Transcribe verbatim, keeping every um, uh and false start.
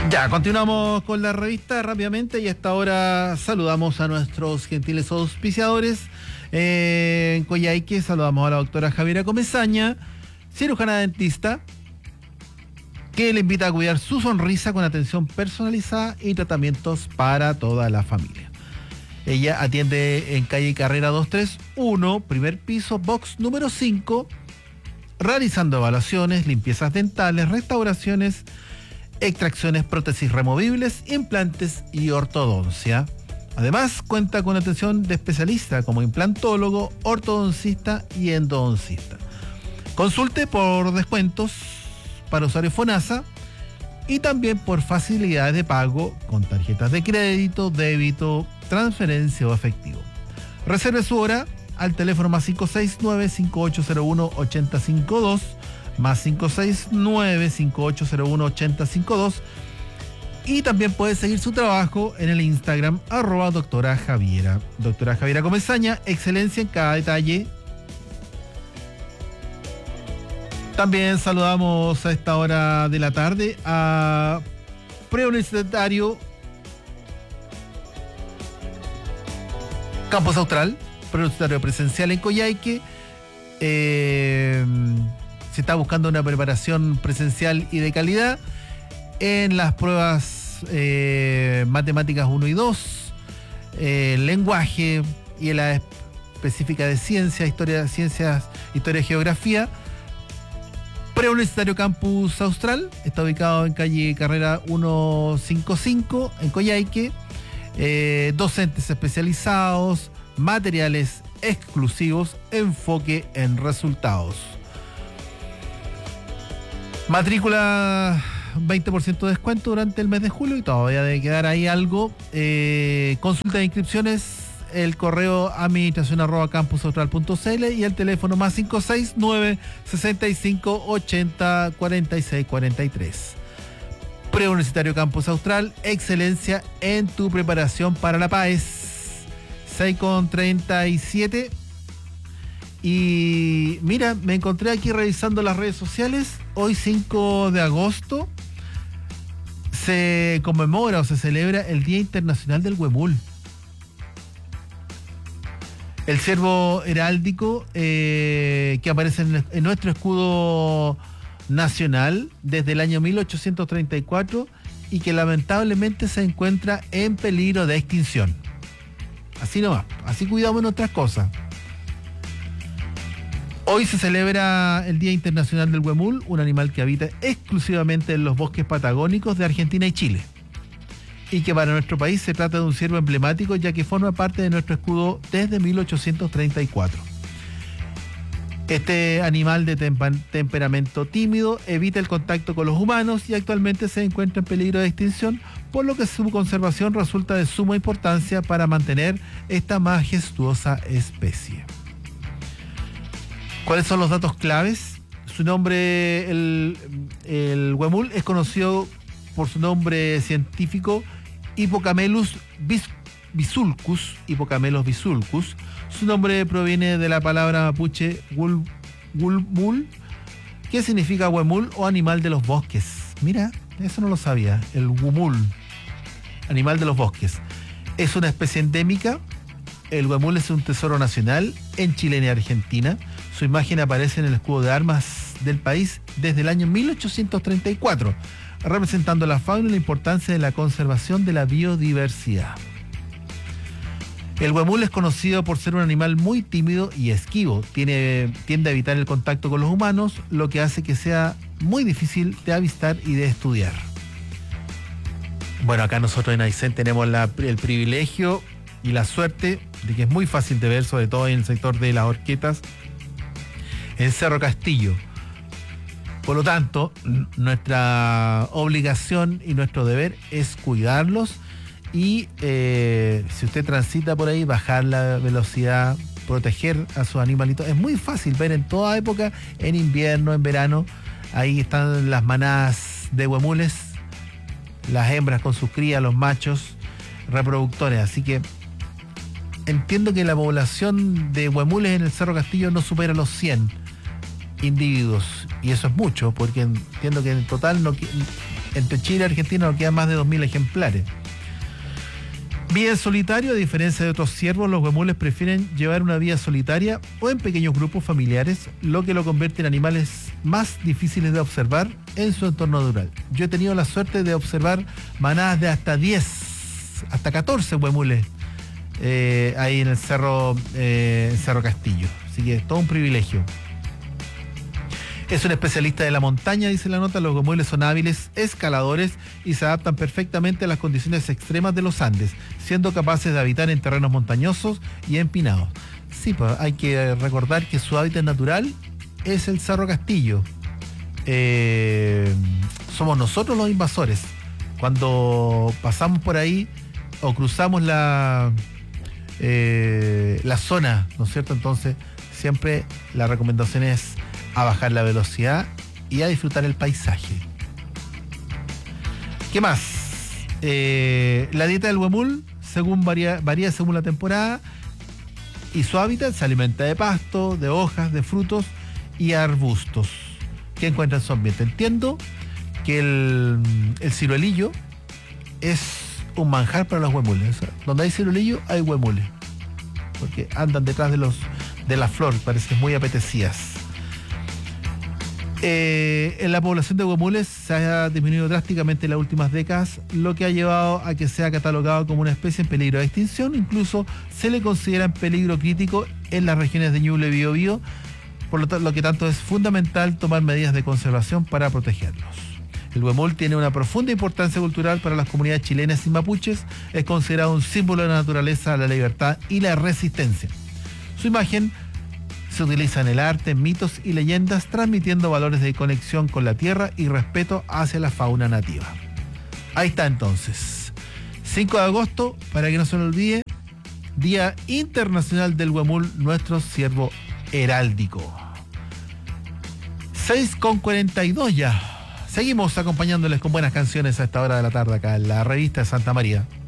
Ya, continuamos con la revista rápidamente y a esta hora saludamos a nuestros gentiles auspiciadores. Eh, en Coyhaique saludamos a la doctora Javiera Comesaña, cirujana dentista, que le invita a cuidar su sonrisa con atención personalizada y tratamientos para toda la familia. Ella atiende en calle Carrera doscientos treinta y uno, primer piso, box número cinco, realizando evaluaciones, limpiezas dentales, restauraciones, extracciones, prótesis removibles, implantes y ortodoncia. Además, cuenta con atención de especialistas como implantólogo, ortodoncista y endodoncista. Consulte por descuentos para usuarios FONASA y también por facilidades de pago con tarjetas de crédito, débito, transferencia o efectivo. Reserve su hora al teléfono más cinco seis nueve, cinco ocho cero uno, ocho cero cinco dos, más cinco seis nueve, cinco ocho cero uno, ocho cero cinco dos, y también puede seguir su trabajo en el Instagram arroba doctora Javiera. Doctora Javiera Comesaña, excelencia en cada detalle. También saludamos a esta hora de la tarde a Preuniversitario Campus Austral, Preuniversitario presencial en Coyhaique. Eh, se está buscando una preparación presencial y de calidad en las pruebas eh, matemáticas uno y dos, eh, lenguaje y en la específica de ciencia, historia, ciencias, historia y geografía. Preuniversitario Campus Austral está ubicado en calle Carrera ciento cincuenta y cinco en Coyhaique. Eh, docentes especializados, materiales exclusivos, enfoque en resultados. Matrícula veinte por ciento de descuento durante el mes de julio y todavía debe quedar ahí algo. Eh, consulta de inscripciones, el correo administración arroba campusaustral punto cl y el teléfono más cinco seis nueve, sesenta y cinco, ochenta, cuarenta y seis, cuarenta y tres. Preuniversitario Campus Austral, excelencia en tu preparación para la PAES. seis con treinta y siete. Y mira, me encontré aquí revisando las redes sociales. Hoy cinco de agosto se conmemora o se celebra el Día Internacional del Huemul. El ciervo heráldico eh, que aparece en, en nuestro escudo nacional desde el año mil ochocientos treinta y cuatro y que lamentablemente se encuentra en peligro de extinción. Así nomás, así cuidamos nuestras cosas. Hoy se celebra el Día Internacional del Huemul, un animal que habita exclusivamente en los bosques patagónicos de Argentina y Chile. Y que para nuestro país se trata de un ciervo emblemático, ya que forma parte de nuestro escudo desde mil ochocientos treinta y cuatro. Este animal de tempa- temperamento tímido evita el contacto con los humanos y actualmente se encuentra en peligro de extinción, por lo que su conservación resulta de suma importancia para mantener esta majestuosa especie. ¿Cuáles son los datos claves? Su nombre, el, el huemul, es conocido por su nombre científico Hippocamelus bis, bisulcus, Hippocamelus bisulcus. Su nombre proviene de la palabra mapuche wul, wulmul, que significa huemul o animal de los bosques. Mira, eso no lo sabía, el huemul, animal de los bosques. Es una especie endémica. El huemul es un tesoro nacional en Chile y Argentina. Su imagen aparece en el escudo de armas del país desde el año mil ochocientos treinta y cuatro, representando la fauna y la importancia de la conservación de la biodiversidad. El huemul es conocido por ser un animal muy tímido y esquivo. Tiene, tiende a evitar el contacto con los humanos, lo que hace que sea muy difícil de avistar y de estudiar. Bueno, acá nosotros en Aysén tenemos la, el privilegio y la suerte de que es muy fácil de ver, sobre todo en el sector de las Horquetas, en Cerro Castillo. Por lo tanto, nuestra obligación y nuestro deber es cuidarlos y eh, si usted transita por ahí, bajar la velocidad, proteger a sus animalitos. Es muy fácil ver en toda época, en invierno, en verano, ahí están las manadas de huemules, las hembras con sus crías, los machos reproductores. Así que entiendo que la población de huemules en el Cerro Castillo no supera los cien individuos, y eso es mucho, porque entiendo que en total no, Entre Chile y Argentina nos quedan más de dos mil ejemplares. Vida en solitario, a diferencia de otros ciervos, los huemules prefieren llevar una vida solitaria o en pequeños grupos familiares, lo que lo convierte en animales más difíciles de observar en su entorno natural. Yo he tenido la suerte de observar manadas de hasta diez, hasta catorce huemules eh, ahí en el Cerro, eh, Cerro Castillo. Así que es todo un privilegio. Es un especialista de la montaña, dice la nota. Los huemules son hábiles escaladores y se adaptan perfectamente a las condiciones extremas de los Andes, siendo capaces de habitar en terrenos montañosos y empinados. Sí, pues hay que recordar que su hábitat natural es el Cerro Castillo. Eh, somos nosotros los invasores. Cuando pasamos por ahí o cruzamos la, eh, la zona, ¿no es cierto? Entonces, siempre la recomendación es a bajar la velocidad y a disfrutar el paisaje. ¿Qué más? Eh, la dieta del huemul según varía, varía según la temporada y su hábitat. Se alimenta de pasto, de hojas, de frutos y arbustos que encuentra en su ambiente. Entiendo que el, el ciruelillo es un manjar para los huemules. O sea, donde hay ciruelillo hay huemules, porque andan detrás de los de la flor, parecen muy apetecidas. Eh, en la población de huemules se ha disminuido drásticamente en las últimas décadas, lo que ha llevado a que sea catalogado como una especie en peligro de extinción. Incluso se le considera en peligro crítico en las regiones de Ñuble y Biobío, por lo, lo que tanto es fundamental tomar medidas de conservación para protegerlos. El huemul tiene una profunda importancia cultural para las comunidades chilenas y mapuches. Es considerado un símbolo de la naturaleza, la libertad y la resistencia. Su imagen se utiliza en el arte, mitos y leyendas, transmitiendo valores de conexión con la tierra y respeto hacia la fauna nativa. Ahí está entonces. cinco de agosto, para que no se lo olvide, Día Internacional del Huemul, nuestro ciervo heráldico. seis con cuarenta y dos ya. Seguimos acompañándoles con buenas canciones a esta hora de la tarde acá en la revista de Santa María.